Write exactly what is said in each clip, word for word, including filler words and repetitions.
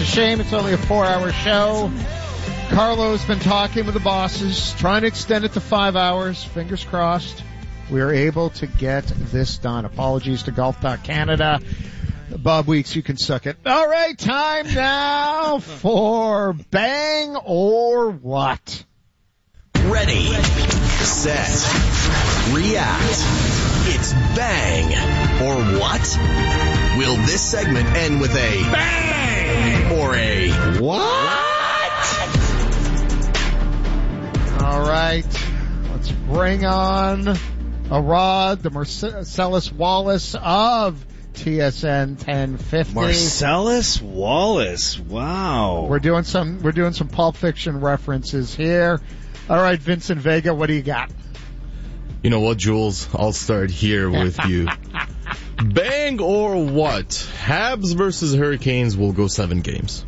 a shame it's only a four-hour show. Carlo's been talking with the bosses, trying to extend it to five hours. Fingers crossed we are able to get this done. Apologies to Golf Canada. Bob Weeks, you can suck it. All right, time now for Bang or What? Ready, set, react. It's Bang or What? Will this segment end with a bang or a what? All right, let's bring on Arad, the Marcellus Wallace of T S N ten fifty. Marcellus Wallace, wow. We're doing some, we're doing some Pulp Fiction references here. All right, Vincent Vega, what do you got? You know what, Jules? I'll start here with you. Bang or what? Habs versus Hurricanes will go seven games.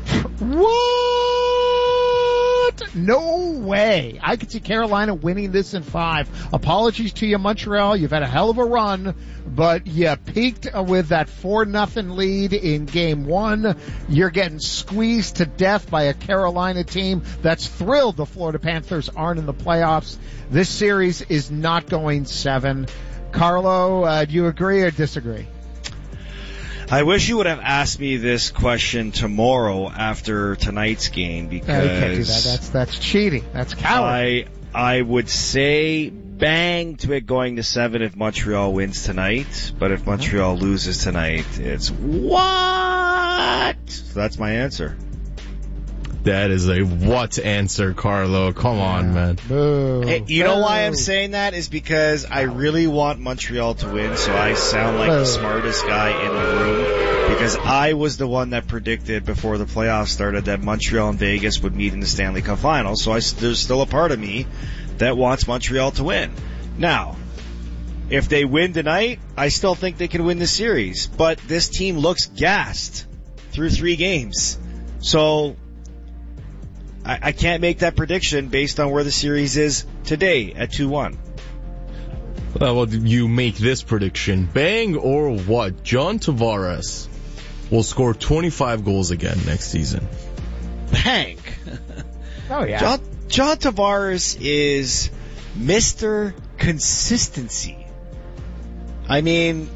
What? No way. I could see Carolina winning this in five. Apologies to you, Montreal. You've had a hell of a run, but you peaked with that four nothing lead in game one. You're getting squeezed to death by a Carolina team that's thrilled the Florida Panthers aren't in the playoffs. This series is not going seven. Carlo, uh, do you agree or disagree? I wish you would have asked me this question tomorrow after tonight's game because no, you can't do that. That's that's cheating. That's cowardly. I I would say bang to it going to seven if Montreal wins tonight, but if Montreal mm-hmm. loses tonight, it's what? So that's my answer. That is a what answer, Carlo. Come on, man. Boo. Hey, you Boo. know why I'm saying that is because I really want Montreal to win, so I sound like Boo. the smartest guy in the room, because I was the one that predicted before the playoffs started that Montreal and Vegas would meet in the Stanley Cup Finals, so I, there's still a part of me that wants Montreal to win. Now, if they win tonight, I still think they can win the series, but this team looks gassed through three games. So I can't make that prediction based on where the series is today at two one. Well, you make this prediction. Bang or what? John Tavares will score twenty-five goals again next season. Bang. Oh, yeah. John, John Tavares is Mister Consistency. I mean,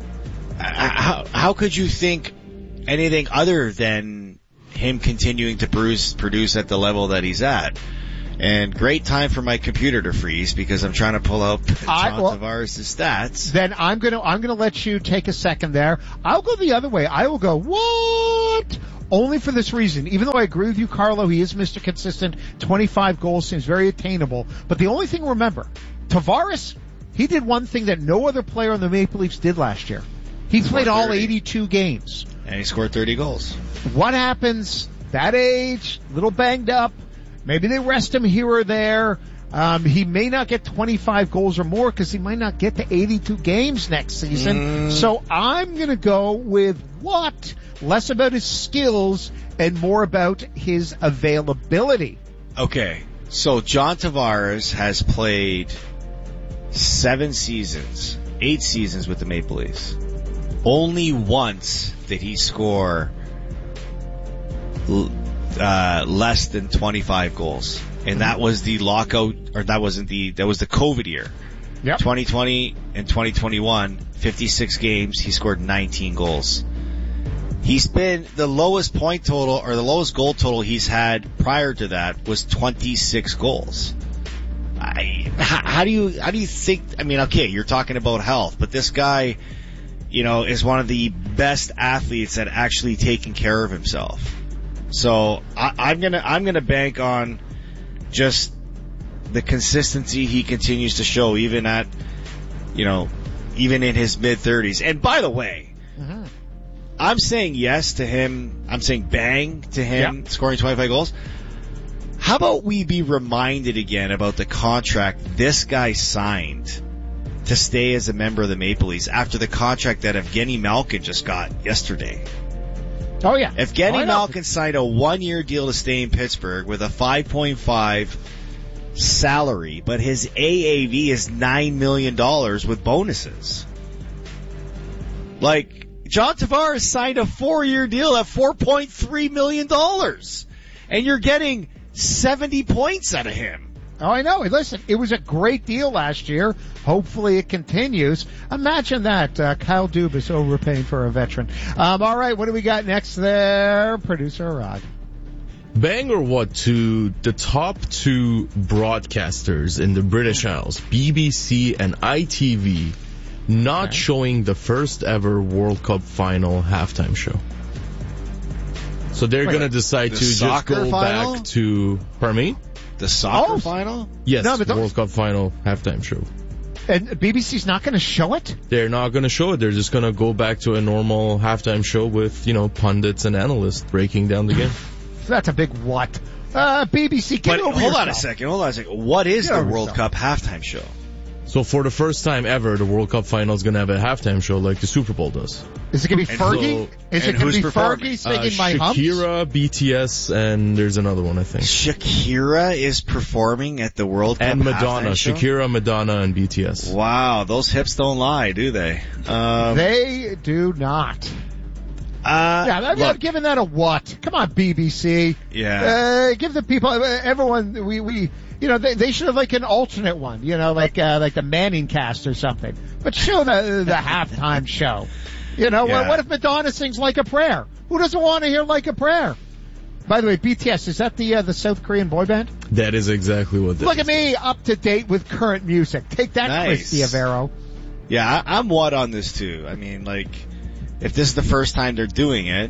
how, how could you think anything other than him continuing to produce, produce at the level that he's at? And great time for my computer to freeze because I'm trying to pull up John I, well, Tavares' stats. Then I'm gonna, I'm gonna let you take a second there. I'll go the other way. I will go, what? Only for this reason. Even though I agree with you, Carlo, he is Mister Consistent. twenty-five goals seems very attainable. But the only thing to remember, Tavares, he did one thing that no other player on the Maple Leafs did last year. He played all eighty-two games. And he scored thirty goals. What happens? That age, little banged up. Maybe they rest him here or there. Um, he may not get twenty-five goals or more because he might not get to eighty-two games next season. Mm. So I'm going to go with what? Less about his skills and more about his availability. Okay. So John Tavares has played seven seasons, eight seasons with the Maple Leafs. Only once did he score uh, less than twenty-five goals. And that was the lockout, or that wasn't the, that was the COVID year. Yep. twenty twenty and twenty twenty-one, fifty-six games, he scored nineteen goals. He's been, the lowest point total, or the lowest goal total he's had prior to that was twenty-six goals. I, how, how do you, how do you think, I mean, okay, you're talking about health, but this guy, you know, is one of the best athletes at actually taking care of himself. So I, I'm gonna, I'm gonna bank on just the consistency he continues to show, even at, you know, even in his mid thirties. And by the way, mm-hmm. I'm saying yes to him. I'm saying bang to him yep. scoring twenty-five goals. How about we be reminded again about the contract this guy signed to stay as a member of the Maple Leafs after the contract that Evgeny Malkin just got yesterday? Oh, yeah. Evgeny oh, Malkin signed a one-year deal to stay in Pittsburgh with a five point five salary, but his A A V is nine million dollars with bonuses. Like, John Tavares signed a four-year deal at four point three million dollars. And you're getting seventy points out of him. Oh, I know. Listen, it was a great deal last year. Hopefully it continues. Imagine that. Uh, Kyle Dubas overpaying for a veteran. Um, all right, what do we got next there? Producer Rod. Bang or what to the top two broadcasters in the British Isles, B B C and I T V, not okay. showing the first ever World Cup final halftime show. So they're going to decide the to just go final? back to, pardon me? The soccer oh. final? Yes, no, but World Cup final halftime show. And B B C's not going to show it? They're not going to show it. They're just going to go back to a normal halftime show with, you know, pundits and analysts breaking down the game. That's a big what? Uh, B B C, get but over hold yourself. on a second, hold on a second. What is get the World yourself. Cup halftime show? So for the first time ever, the World Cup final is going to have a halftime show like the Super Bowl does. Is it going to be and Fergie? so, is it going to be Fergie singing uh, My Humps? Shakira, B T S, and there's another one, I think. Shakira is performing at the World Cup and Madonna. halftime show? Shakira, Madonna, and B T S. Wow, those hips don't lie, do they? Um, they do not. Uh, yeah, I'm, look, I'm giving that a what? Come on, B B C. Yeah. Uh, give the people, everyone, we, we, you know, they, they should have like an alternate one, you know, like, uh, like the Manning cast or something. But show the, the halftime show. You know, yeah. what, what if Madonna sings Like a Prayer? Who doesn't want to hear Like a Prayer? By the way, B T S, is that the, uh, the South Korean boy band? That is exactly what that Look is. at me, up to date with current music. Take that, Nice. Christy Avero. Yeah, I, I'm what on this too. I mean, like, if this is the first time they're doing it,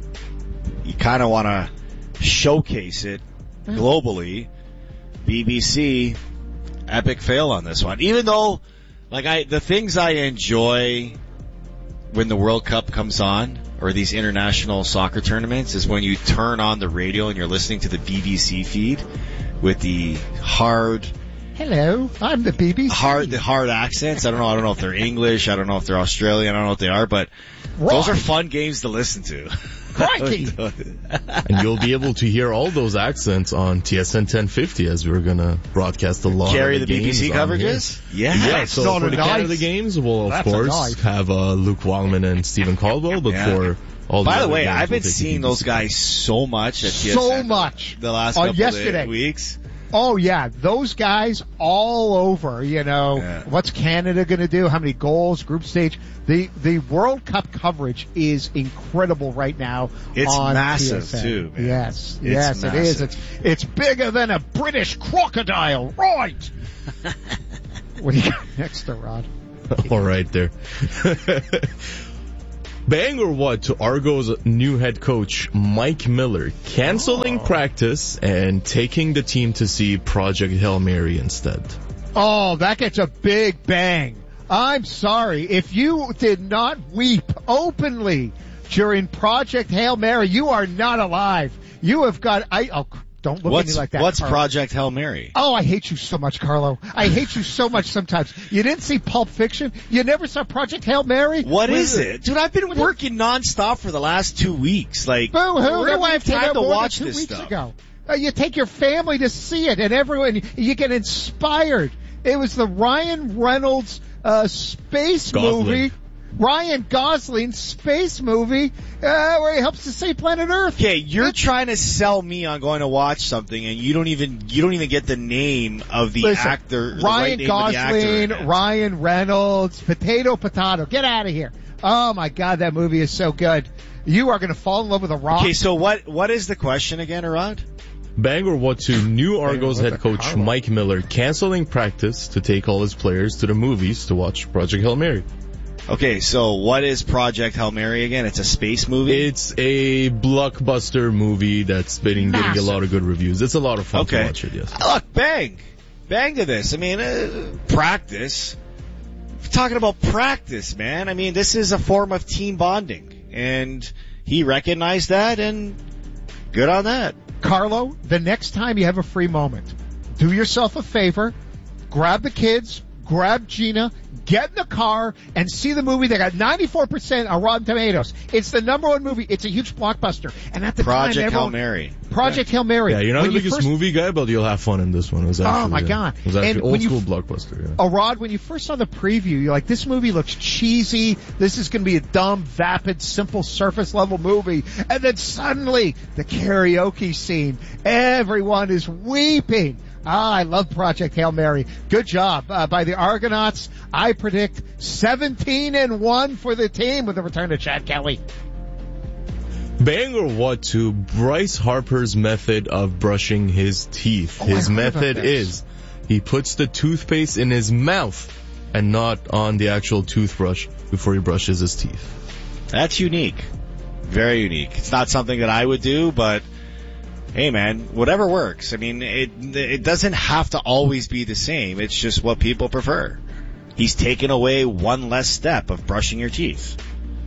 you kind of want to showcase it globally. B B C, epic fail on this one. Even though, like, I the things I enjoy when the World Cup comes on, or these international soccer tournaments, is when you turn on the radio and you're listening to the B B C feed with the hard... Hello, I'm the B B C. Hard, the hard accents. I don't know. I don't know if they're English. I don't know if they're Australian. I don't know what they are, but right. those are fun games to listen to. Crikey! And you'll be able to hear all those accents on T S N ten fifty as we're gonna broadcast a lot Carry of the, the B B C games coverages. Yeah, Yes. so Not for a the nice. Canada games, we'll of That's a course nice. have uh, Luke Wildman and Stephen Caldwell. But Yeah. for all the By the other way, games, I've we'll been take the seeing B B C those guys so much at T S N So much. the last On couple yesterday. of weeks. Oh yeah, those guys all over, you know, Yeah. what's Canada gonna do? How many goals, group stage? The, the World Cup coverage is incredible right now. It's on massive, T S N. too, man. Yes, It's yes, it is. massive. It's, it's bigger than a British crocodile, right? What do you got next to Rod? All right there. Bang or what to Argo's new head coach, Mike Miller, canceling Oh. practice and taking the team to see Project Hail Mary instead. Oh, that gets a big bang. I'm sorry. If you did not weep openly during Project Hail Mary, you are not alive. You have got, I, oh, don't look What's at me like that. what's Carlo. Project Hail Mary? Oh, I hate you so much, Carlo. I hate you so much sometimes. You didn't see Pulp Fiction? You never saw Project Hail Mary? What What is it, dude? I've been What working nonstop for the last two weeks. Like, Boo-hoo, where do I have came time out to more than watch two this weeks stuff? ago. Uh, you take your family to see it, and everyone, you get inspired. It was the Ryan Reynolds uh, space Gosling. movie. Ryan Gosling space movie uh, where he helps to save planet Earth. Okay, you're trying to sell me on going to watch something, and you don't even you don't even get the name of the Listen, actor. the Ryan right name of the actor in Gosling, it. Ryan Reynolds, potato, potato. Get out of here. Oh my God, that movie is so good. You are going to fall in love with a rock. Okay, so what what is the question again, Arad? Bang or what to new Argos what head the coach Carlo? Mike Miller canceling practice to take all his players to the movies to watch Project Hail Mary. Okay, so what is Project Hail Mary again? It's a space movie? It's a blockbuster movie that's been getting a Massive. lot of good reviews. It's a lot of fun Okay. to watch it, yes. Look, bang. Bang to this. I mean, uh, practice. We're talking about practice, man. I mean, this is a form of team bonding. And he recognized that, and good on that. Carlo, the next time you have a free moment, do yourself a favor, grab the kids, grab Gina, get in the car, and see the movie. They got ninety-four percent on Rotten Tomatoes. It's the number one movie. It's a huge blockbuster. And at the Project time, everyone, Hail Mary. Project Hail Mary. Yeah, you're not When the you biggest first- movie guy, but you'll have fun in this one. It was actually, Oh, my yeah, God. It was actually And old when you school f- blockbuster. Yeah. Oh, Rod, when you first saw the preview, you're like, this movie looks cheesy. This is going to be a dumb, vapid, simple, surface-level movie. And then suddenly, the karaoke scene. Everyone is weeping. Ah, I love Project Hail Mary. Good job uh, by the Argonauts. I predict seventeen and one for the team with the return to Chad Kelly. Bang or what to Bryce Harper's method of brushing his teeth. Oh, his I heard about method this. is he puts the toothpaste in his mouth and not on the actual toothbrush before he brushes his teeth. That's unique. Very unique. It's not something that I would do, but hey man, whatever works. I mean, it it doesn't have to always be the same. It's just what people prefer. He's taken away one less step of brushing your teeth.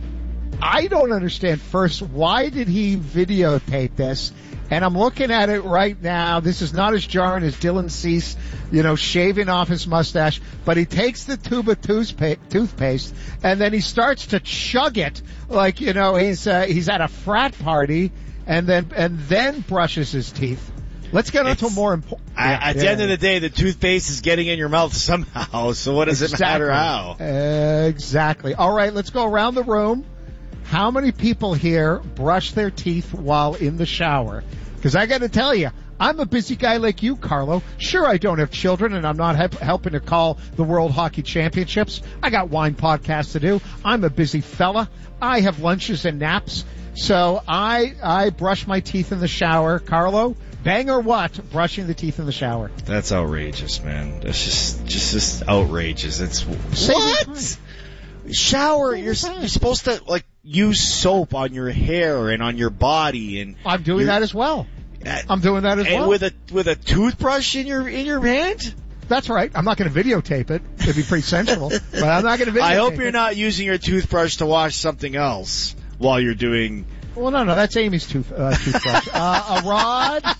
I don't understand, first, why did he videotape this? And I'm looking at it right now. This is not as jarring as Dylan Cease, you know, shaving off his mustache. But he takes the tube of toothpaste, toothpaste and then he starts to chug it like, you know, he's uh, he's at a frat party, and then and then brushes his teeth. Let's get on to a more important. At the end of the day, the toothpaste is getting in your mouth somehow. So what does exactly. it matter how? Exactly. All right, let's go around the room. How many people here brush their teeth while in the shower? Because I got to tell you, I'm a busy guy like you, Carlo. Sure, I don't have children, and I'm not help- helping to call the World Hockey Championships. I got wine podcasts to do. I'm a busy fella. I have lunches and naps. So I I brush my teeth in the shower. Carlo, bang or what? Brushing the teeth in the shower. That's outrageous, man. That's just just just outrageous. It's Say what? Shower. You're you're supposed to like use soap on your hair and on your body, and I'm doing you're- that as well. uh, I'm doing that as and well. with a with a toothbrush in your in your hand. That's right. I'm not going to videotape it. It'd be pretty sensual, but I'm not going to videotape I hope it. you're not using your toothbrush to wash something else while you're doing. Well, no, no, that's Amy's tooth, uh, toothbrush. uh, a rod.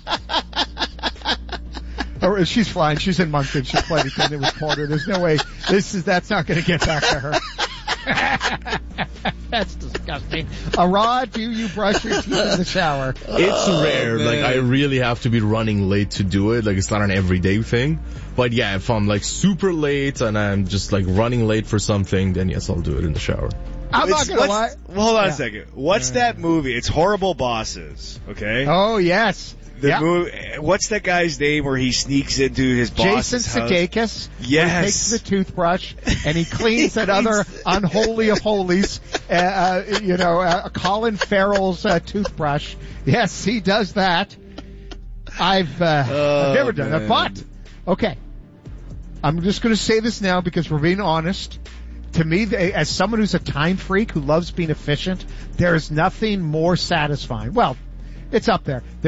Or, she's fine. She's in Moncton. She's playing attendant with Porter. There's no way this is. That's not going to get back to her. That's disgusting. A rod. Do you brush your teeth in the shower? It's Oh, rare. man. Like, I really have to be running late to do it. Like, it's not an everyday thing. But yeah, if I'm like super late and I'm just like running late for something, then yes, I'll do it in the shower. I'm not It's- going to lie. what's- Hold on Yeah. a second. What's that movie? It's Horrible Bosses. Okay. Oh yes. The Yeah. movie, what's that guy's name where he sneaks into his Jason boss's house? Sudeikis. Yes. He takes the toothbrush and he cleans that other unholy of holies, uh, uh, you know, uh, Colin Farrell's uh, toothbrush. Yes, he does that. I've, uh, Oh, I've never done that, man. but, okay. I'm just going to say this now because we're being honest. To me, they- as someone who's a time freak who loves being efficient, there is nothing more satisfying. Well, it's up there.